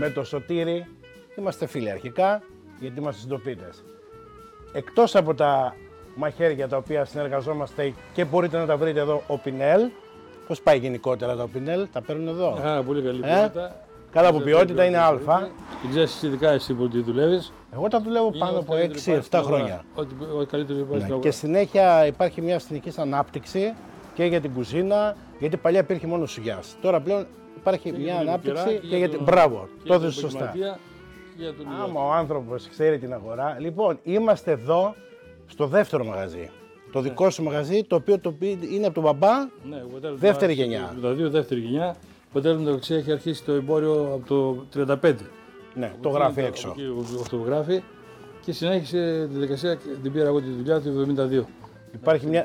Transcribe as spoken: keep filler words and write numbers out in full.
με το Σωτήρη είμαστε φίλοι αρχικά, γιατί είμαστε συντοπίτες. Εκτός από τα μαχαίρια τα οποία συνεργαζόμαστε και μπορείτε να τα βρείτε εδώ, ο Πινέλ. Πώς πάει γενικότερα τα Πινέλ, τα παίρνουν εδώ? Α, πολύ καλή Ε? ποιότητα. Καλά από ποιότητα είναι α. Την ξέρεις ειδικά εσύ που τη δουλεύεις. Εγώ τα δουλεύω πάνω από έξι επτά χρόνια. Ό,τι καλύτερο υπάρχει στην Ναι. αγορά. Και συνέχεια υπάρχει μια συνεχής ανάπτυξη και για την κουζίνα, γιατί παλιά υπήρχε μόνο σουγιάς. Τώρα πλέον υπάρχει Και μια για την ανάπτυξη επικαιρά, και, για για τον- την. Μπράβο, και το για έδωσε τον σωστά. επαγγελματία και για τον Άμα ιδιώτη. ο άνθρωπος ξέρει την αγορά. Λοιπόν, είμαστε εδώ στο δεύτερο μαγαζί. Το δικό σου μαγαζί, το οποίο το πει- είναι από τον μπαμπά. Ναι, ο πατέρας μου Δεύτερη άρχισε γενιά. το εβδομήντα δύο, δεύτερη γενιά. Ο πατέρας μου μεταξύ έχει αρχίσει το εμπόριο από το τριάντα πέντε. Ναι, το γράφει έξω. Εκεί αυτό το γράφει και συνέχισε τη διαδικασία και την πήρα εγώ τη δουλειά του εβδομήντα δύο. Υπάρχει μια,